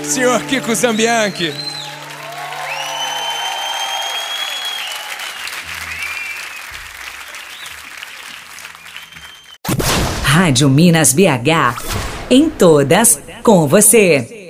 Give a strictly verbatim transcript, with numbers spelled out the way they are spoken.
senhor Kiko Zambianchi. Rádio Minas B H, em todas com você.